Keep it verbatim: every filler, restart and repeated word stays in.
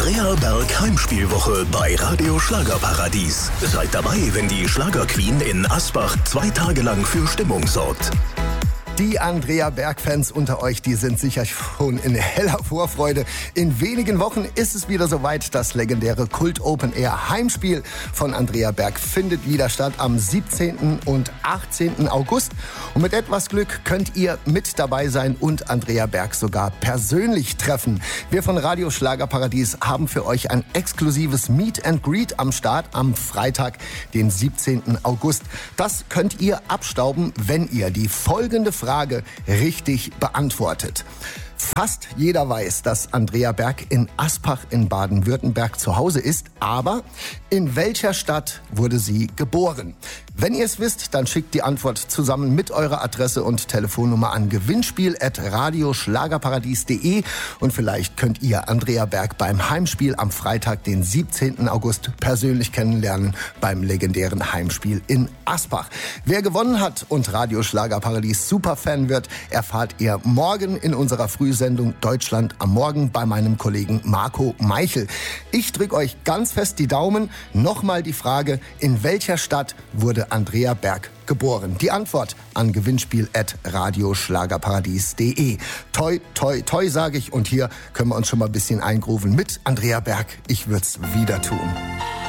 Andrea Berg Heimspielwoche bei Radio Schlagerparadies. Seid dabei, wenn die Schlagerqueen in Asbach zwei Tage lang für Stimmung sorgt. Die Andrea Berg-Fans unter euch, die sind sicher schon in heller Vorfreude. In wenigen Wochen ist es wieder soweit. Das legendäre Kult Open Air Heimspiel von Andrea Berg findet wieder statt am siebzehnten und achtzehnten August. Und mit etwas Glück könnt ihr mit dabei sein und Andrea Berg sogar persönlich treffen. Wir von Radio Schlagerparadies haben für euch ein exklusives Meet and Greet am Start am Freitag, den siebzehnten August. Das könnt ihr abstauben, wenn ihr die folgende Frage richtig beantwortet. Fast jeder weiß, dass Andrea Berg in Asbach in Baden-Württemberg zu Hause ist, aber in welcher Stadt wurde sie geboren? Wenn ihr es wisst, dann schickt die Antwort zusammen mit eurer Adresse und Telefonnummer an gewinnspiel at radioschlagerparadies punkt de und vielleicht könnt ihr Andrea Berg beim Heimspiel am Freitag, den siebzehnten August, persönlich kennenlernen beim legendären Heimspiel in Asbach. Wer gewonnen hat und Radio Schlagerparadies Superfan wird, erfahrt ihr morgen in unserer Frühsendung Deutschland am Morgen bei meinem Kollegen Marco Meichel. Ich drücke euch ganz fest die Daumen. Nochmal die Frage, in welcher Stadt wurde Andrea Berg geboren? Die Antwort an gewinnspiel at radioschlagerparadies punkt de. Toi, toi, toi, sage ich. Und hier können wir uns schon mal ein bisschen eingrooven mit Andrea Berg. Ich würd's wieder tun.